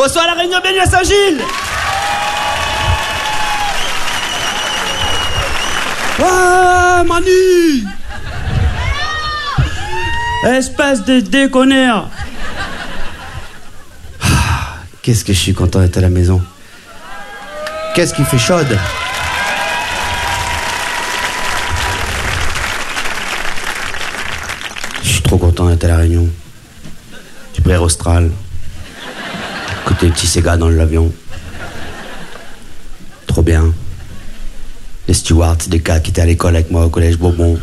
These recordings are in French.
reçois la réunion Bienvenue à Saint-Gilles. Ah, Manu! Espèce de déconneur! Qu'est-ce que je suis content d'être à la maison. Qu'est-ce qui fait chaude. Je suis trop content d'être à la Réunion. J'ai pris Air Austral. Écouter les petits Sega dans l'avion. Trop bien. Les stewards, c'est des gars qui étaient à l'école avec moi au collège Bourbon.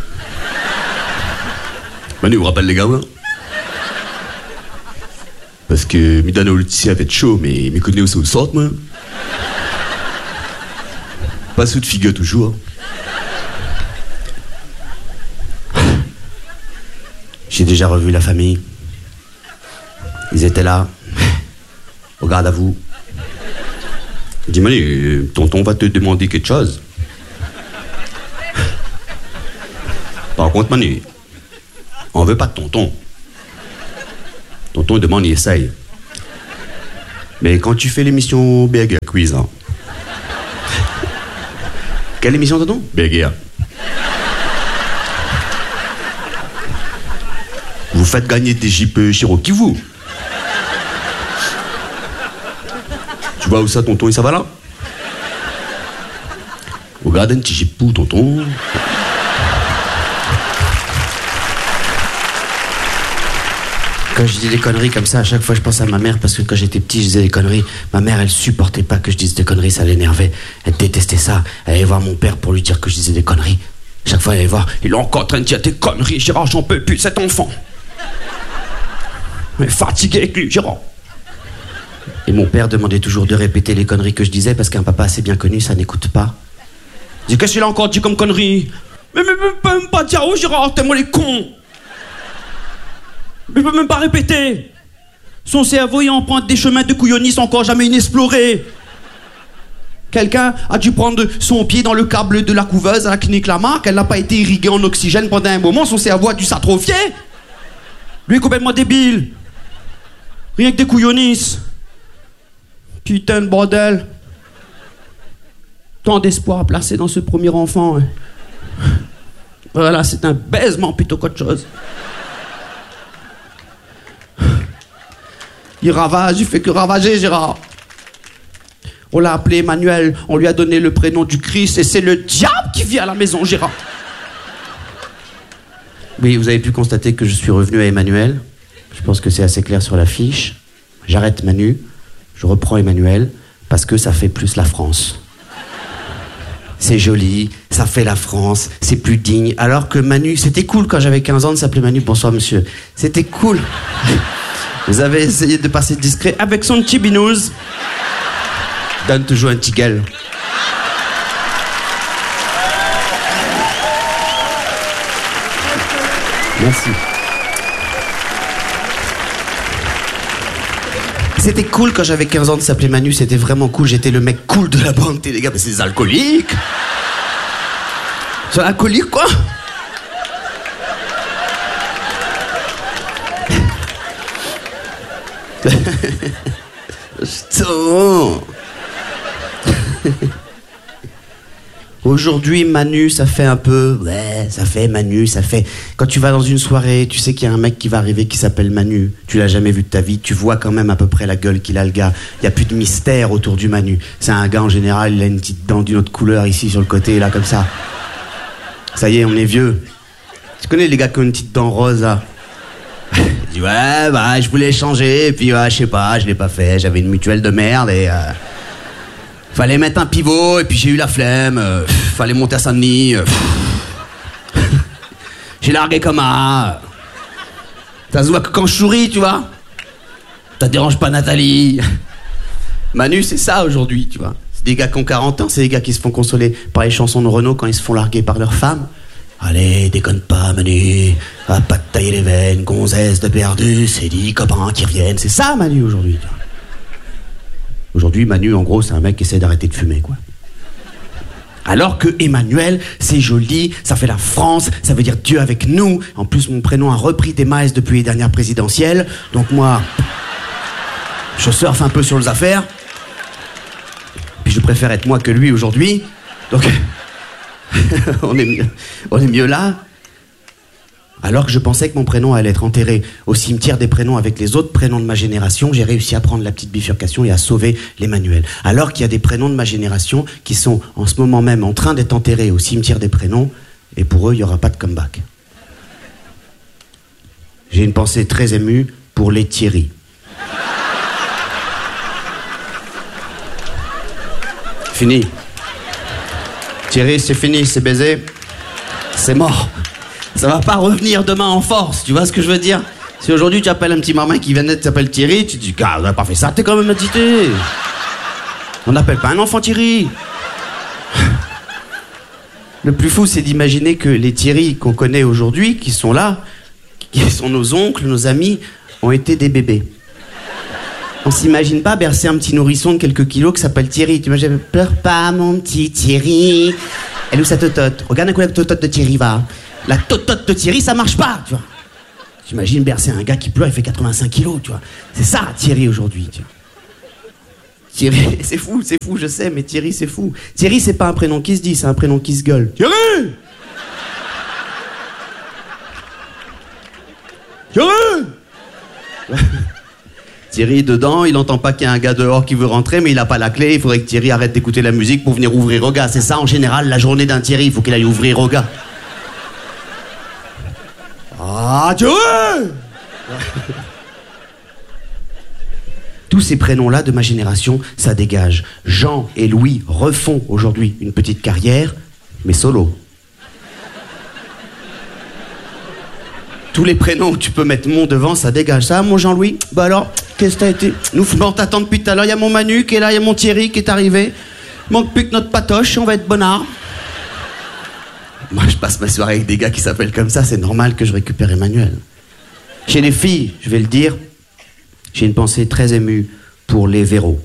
Manu, vous rappelle les gars, parce que Midano ici a fait chaud, mais me connaît aussi au centre, moi. Pas sous de figure toujours. J'ai déjà revu la famille. Ils étaient là. Au garde à vous. Dis Manu, tonton va te demander quelque chose. Par contre, Manu, on veut pas de tonton. Tonton demande, il essaye. Mais quand tu fais l'émission Burger Quiz, hein. Quelle émission, tonton? Burger. Vous faites gagner des Jeeps Cherokee, vous. Tu vois où ça, tonton, et ça va là? Regarde un petit Jeep pour tonton. Quand je dis des conneries comme ça, à chaque fois je pense à ma mère, parce que quand j'étais petit, je disais des conneries. Ma mère, elle supportait pas que je dise des conneries, ça l'énervait. Elle détestait ça. Elle allait voir mon père pour lui dire que je disais des conneries. Chaque fois, elle allait voir, il est encore en train de dire des conneries, Gérard, j'en peux plus, cet enfant. Mais fatigué avec lui, Gérard. Et mon père demandait toujours de répéter les conneries que je disais, parce qu'un papa assez bien connu, ça n'écoute pas. Je dis, qu'est-ce qu'il a encore dit comme conneries? Mais même pas dire, oh Gérard, t'es moi les cons. Mais je peux même pas répéter. Son cerveau il emprunte des chemins de couillonnistes encore jamais inexplorés. Quelqu'un a dû prendre son pied dans le câble de la couveuse à la clinique Lamarck. Elle n'a pas été irriguée en oxygène pendant un moment. Son cerveau a dû s'atrophier. Lui est complètement débile. Rien que des couillonnistes. Putain de bordel. Tant d'espoir placé dans ce premier enfant. Voilà, c'est un baisement plutôt qu'autre chose. Il ravage, il fait que ravager, Gérard. On l'a appelé Emmanuel, on lui a donné le prénom du Christ, et c'est le diable qui vit à la maison, Gérard. Oui, vous avez pu constater que je suis revenu à Emmanuel. Je pense que c'est assez clair sur l'affiche. J'arrête Manu, je reprends Emmanuel, parce que ça fait plus la France. C'est joli, ça fait la France, c'est plus digne. Alors que Manu, c'était cool quand j'avais 15 ans de s'appeler Manu. Bonsoir monsieur. C'était cool. Vous avez essayé de passer discret avec son petit binouze. Donne toujours un petit gueule. Merci. C'était cool quand j'avais 15 ans de s'appeler Manu, c'était vraiment cool. J'étais le mec cool de la bande. T'es les gars, mais c'est des alcooliques. C'est un alcoolique, quoi. Aujourd'hui, Manu, ça fait un peu... Ouais, ça fait Manu, ça fait... Quand tu vas dans une soirée, tu sais qu'il y a un mec qui va arriver qui s'appelle Manu. Tu l'as jamais vu de ta vie, tu vois quand même à peu près la gueule qu'il a, le gars. Il n'y a plus de mystère autour du Manu. C'est un gars, en général, il a une petite dent d'une autre couleur ici, sur le côté, là, comme ça. Ça y est, on est vieux. Tu connais les gars qui ont une petite dent rose, là? Je dis, ouais, bah, je voulais changer, et puis, ouais, je sais pas, je l'ai pas fait. J'avais une mutuelle de merde, et... fallait mettre un pivot, et puis j'ai eu la flemme. Fallait monter à Saint-Denis. J'ai largué comme un... Ça se voit que quand je souris, tu vois. Ça dérange pas Nathalie. Manu, c'est ça aujourd'hui, tu vois. C'est des gars qui ont 40 ans, c'est des gars qui se font consoler par les chansons de Renaud quand ils se font larguer par leurs femmes. Allez, déconne pas, Manu. Va pas te tailler les veines, gonzesse de perdu, c'est 10 copains qui reviennent. C'est ça, Manu, aujourd'hui, tu vois. Aujourd'hui, Manu, en gros, c'est un mec qui essaie d'arrêter de fumer, quoi. Alors que Emmanuel, c'est joli, ça fait la France, ça veut dire Dieu avec nous. En plus, mon prénom a repris des miles depuis les dernières présidentielles. Donc moi... Je surfe un peu sur les affaires. Puis je préfère être moi que lui aujourd'hui. Donc, on est mieux là. Alors que je pensais que mon prénom allait être enterré au cimetière des prénoms avec les autres prénoms de ma génération, j'ai réussi à prendre la petite bifurcation et à sauver les manuels. Alors qu'il y a des prénoms de ma génération qui sont en ce moment même en train d'être enterrés au cimetière des prénoms, et pour eux, il n'y aura pas de comeback. J'ai une pensée très émue pour les Thierry. Fini. Thierry, c'est fini, c'est baisé. C'est mort. Ça va pas revenir demain en force, tu vois ce que je veux dire? Si aujourd'hui tu appelles un petit marmin qui vient d'être, s'appelle Thierry, tu te dis, gars, on n'a pas fait ça, t'es quand même agité. On n'appelle pas un enfant Thierry. Le plus fou, c'est d'imaginer que les Thierry qu'on connaît aujourd'hui, qui sont là, qui sont nos oncles, nos amis, ont été des bébés. On s'imagine pas bercer un petit nourrisson de quelques kilos qui s'appelle Thierry. Tu imagines, pleure pas mon petit Thierry. Elle est où sa totote? Regarde un coup la totote de Thierry va. La totote de Thierry, ça marche pas, tu vois. J'imagine bercer un gars qui pleure, il fait 85 kilos, tu vois. C'est ça, Thierry, aujourd'hui, tu vois. Thierry, c'est fou, je sais, mais Thierry, c'est fou. Thierry, c'est pas un prénom qui se dit, c'est un prénom qui se gueule. Thierry! Thierry! Thierry, dedans, il entend pas qu'il y a un gars dehors qui veut rentrer, mais il a pas la clé, il faudrait que Thierry arrête d'écouter la musique pour venir ouvrir au gars. C'est ça, en général, la journée d'un Thierry, il faut qu'il aille ouvrir au gars. Ah, Thierry! Tous ces prénoms-là de ma génération, ça dégage. Jean et Louis refont aujourd'hui une petite carrière, mais solo. Tous les prénoms où tu peux mettre mon devant, ça dégage. Ça, mon Jean-Louis? Bah alors, qu'est-ce que t'as été? Nous, on t'attend depuis tout à l'heure. Il y a mon Manu qui est là, il y a mon Thierry qui est arrivé. Manque plus que notre patoche, on va être bonnard. Moi, je passe ma soirée avec des gars qui s'appellent comme ça, c'est normal que je récupère Emmanuel. Chez les filles, je vais le dire, j'ai une pensée très émue pour les Véro.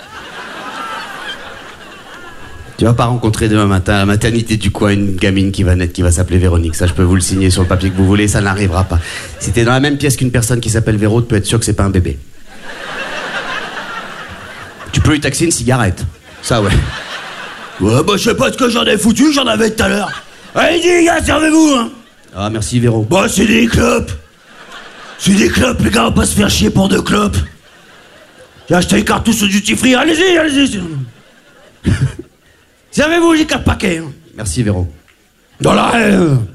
Tu vas pas rencontrer demain matin à la maternité du coin une gamine qui va naître, qui va s'appeler Véronique. Ça, je peux vous le signer sur le papier que vous voulez, ça n'arrivera pas. Si t'es dans la même pièce qu'une personne qui s'appelle Véro, tu peux être sûr que c'est pas un bébé. Tu peux lui taxer une cigarette. Ça, ouais. Ouais, bah, je sais pas ce que j'en ai foutu, j'en avais tout à l'heure. Allez-y, gars, servez-vous, hein. Ah, merci, Véro. Bah, c'est des clopes. C'est des clopes, les gars, on va pas se faire chier pour 2 clopes. J'ai acheté les cartouches au duty free, allez-y. Servez-vous, j'ai 4 paquets. Hein. Merci, Véro. Dans l'arrêt.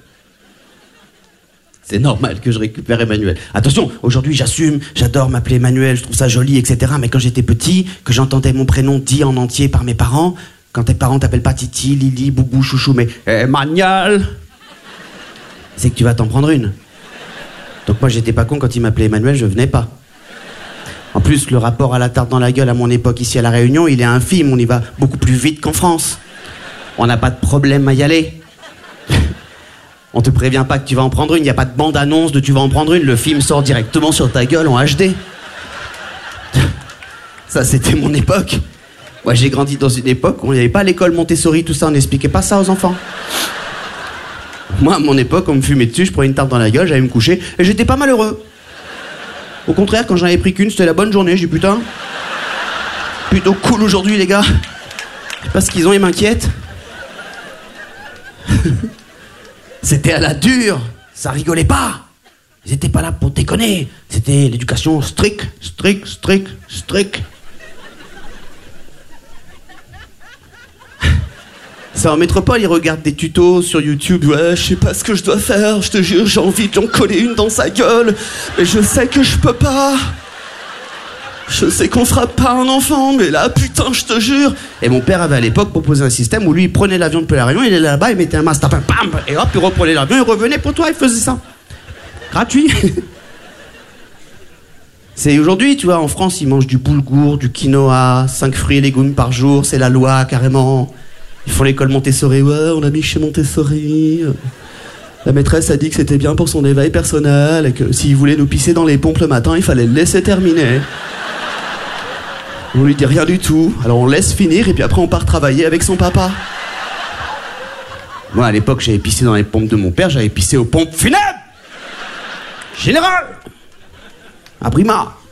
C'est normal que je récupère Emmanuel. Attention, aujourd'hui j'assume, j'adore m'appeler Emmanuel, je trouve ça joli, etc. Mais quand j'étais petit, que j'entendais mon prénom dit en entier par mes parents, quand tes parents t'appellent pas Titi, Lily, Boubou, Chouchou, mais Emmanuel, c'est que tu vas t'en prendre une. Donc moi j'étais pas con quand il m'appelait Emmanuel, je venais pas. En plus, le rapport à la tarte dans la gueule à mon époque ici à La Réunion, il est infime, on y va beaucoup plus vite qu'en France. On n'a pas de problème à y aller. On te prévient pas que tu vas en prendre une, il n'y a pas de bande-annonce de tu vas en prendre une, le film sort directement sur ta gueule en HD. Ça, c'était mon époque. Moi, j'ai grandi dans une époque où on n'y avait pas l'école Montessori, tout ça, on n'expliquait pas ça aux enfants. Moi, à mon époque, on me fumait dessus, je prenais une tarte dans la gueule, j'allais me coucher, et j'étais pas malheureux. Au contraire, quand j'en avais pris qu'une, c'était la bonne journée, j'ai dit putain. Plutôt cool aujourd'hui, les gars. Je sais pas ce qu'ils ont, ils m'inquiètent. C'était à la dure, ça rigolait pas. Ils étaient pas là pour déconner. C'était l'éducation stricte. Ça, en métropole, ils regardent des tutos sur YouTube. Ouais, je sais pas ce que je dois faire, je te jure, j'ai envie de lui en coller une dans sa gueule. Mais je sais que je peux pas. Je sais qu'on frappe pas un enfant, mais là, putain, je te jure. Et mon père avait à l'époque proposé un système où lui, il prenait l'avion depuis La Réunion, il allait là-bas, il mettait un masque, tapin, pam, et hop, il reprenait l'avion, il revenait pour toi, il faisait ça. Gratuit. C'est aujourd'hui, tu vois, en France, ils mangent du boulgour, du quinoa, 5 fruits et légumes par jour, c'est la loi, carrément. Ils font l'école Montessori, ouais, on a mis chez Montessori. La maîtresse a dit que c'était bien pour son éveil personnel et que s'il voulait nous pisser dans les pompes le matin, il fallait le laisser terminer. On lui dit rien du tout, alors on laisse finir et puis après on part travailler avec son papa. Moi à l'époque j'avais pissé dans les pompes de mon père, j'avais pissé aux pompes funèbres. Général à Prima.